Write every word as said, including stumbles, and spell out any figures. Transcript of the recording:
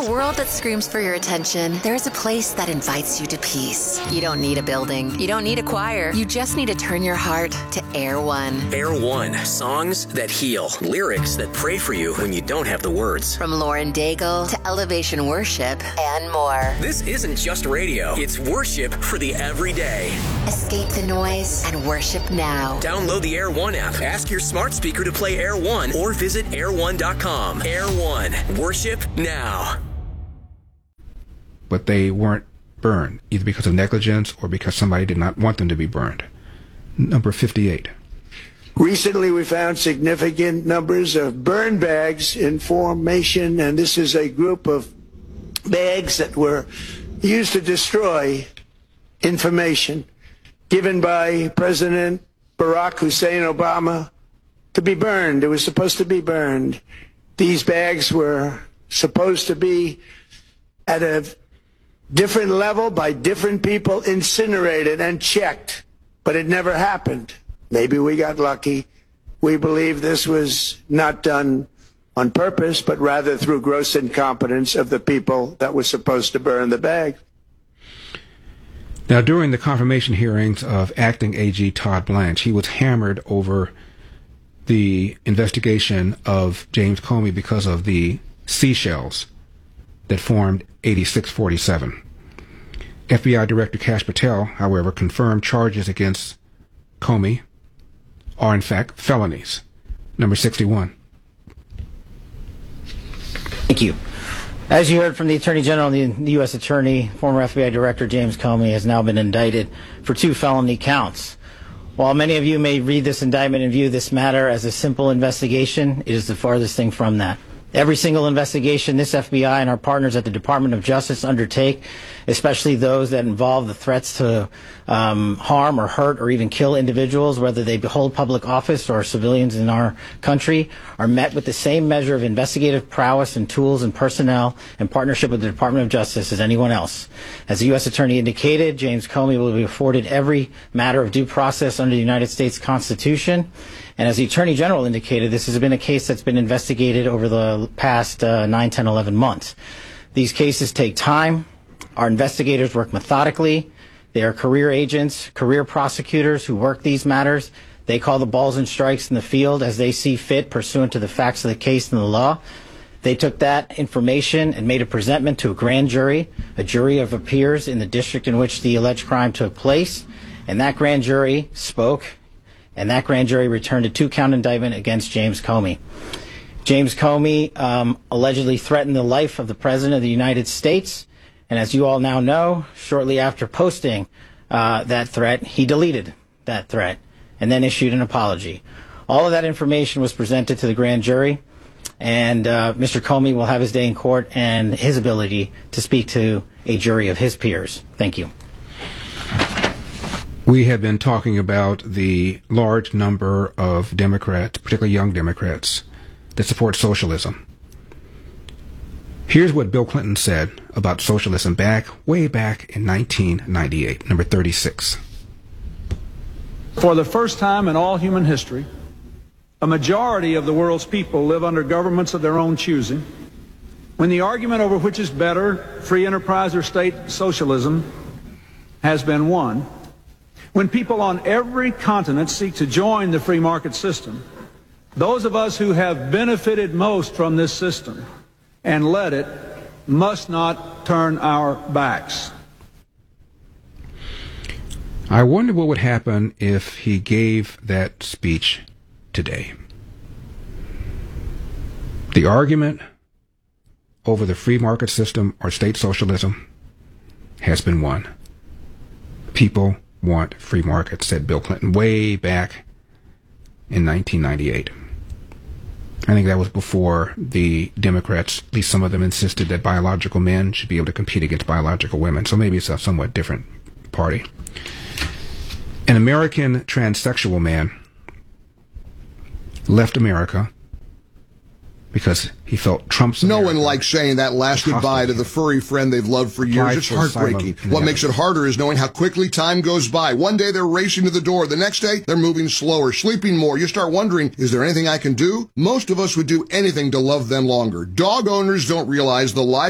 a world that screams for your attention, there's a place that invites you to peace. You don't need a building. You don't need a choir. You just need to turn your heart to Air One. Air One. Songs that heal. Lyrics that pray for you when you don't have the words. From Lauren Daigle to Elevation Worship and more. This isn't just radio. It's worship for the everyday. Escape the noise and worship now. Download the Air One app. Ask your smart speaker to play Air One or visit air one dot com. Air One. Worship now. But they weren't burned, either because of negligence or because somebody did not want them to be burned. Number fifty-eight. Recently, we found significant numbers of burn bags in formation, and this is a group of bags that were used to destroy information given by President Barack Hussein Obama to be burned. It was supposed to be burned. These bags were supposed to be at a different level by different people, incinerated and checked, but it never happened. Maybe we got lucky. We believe this was not done on purpose, but rather through gross incompetence of the people that were supposed to burn the bag. Now, during the confirmation hearings of acting A G Todd Blanche, he was hammered over the investigation of James Comey because of the seashells that formed eighty-six forty-seven. F B I Director Kash Patel, however, confirmed charges against Comey are in fact felonies. Number sixty-one. Thank you. As you heard from the Attorney General and the U S Attorney, former F B I Director James Comey has now been indicted for two felony counts. While many of you may read this indictment and view this matter as a simple investigation, it is the farthest thing from that. Every single investigation this F B I and our partners at the Department of Justice undertake, especially those that involve the threats to um, harm or hurt or even kill individuals, whether they hold public office or civilians in our country, are met with the same measure of investigative prowess and tools and personnel in partnership with the Department of Justice as anyone else. As the U S Attorney indicated, James Comey will be afforded every matter of due process under the United States Constitution. And as the Attorney General indicated, this has been a case that's been investigated over the past uh, nine, ten, eleven months. These cases take time. Our investigators work methodically. They are career agents, career prosecutors who work these matters. They call the balls and strikes in the field as they see fit pursuant to the facts of the case and the law. They took that information and made a presentment to a grand jury, a jury of peers in the district in which the alleged crime took place. And that grand jury spoke. And that grand jury returned a two-count indictment against James Comey. James Comey um, allegedly threatened the life of the President of the United States. And as you all now know, shortly after posting uh, that threat, he deleted that threat and then issued an apology. All of that information was presented to the grand jury. And uh, Mister Comey will have his day in court and his ability to speak to a jury of his peers. Thank you. We have been talking about the large number of Democrats, particularly young Democrats, that support socialism. Here's what Bill Clinton said about socialism back, way back in nineteen ninety-eight, number thirty-six. For the first time in all human history, a majority of the world's people live under governments of their own choosing. When the argument over which is better, free enterprise or state socialism, has been won, when people on every continent seek to join the free market system, those of us who have benefited most from this system and led it must not turn our backs. I wonder what would happen if he gave that speech today. The argument over the free market system or state socialism has been won. People want free markets, said Bill Clinton way back in nineteen ninety-eight. I think that was before the Democrats, at least some of them, insisted that biological men should be able to compete against biological women. So maybe it's a somewhat different party. An American transsexual man left America because he felt Trump's No America one likes saying that last goodbye to the furry friend they've loved for years. It's heartbreaking. What makes it harder is knowing how quickly time goes by. One day they're racing to the door. The next day they're moving slower, sleeping more. You start wondering, is there anything I can do? Most of us would do anything to love them longer. Dog owners don't realize the life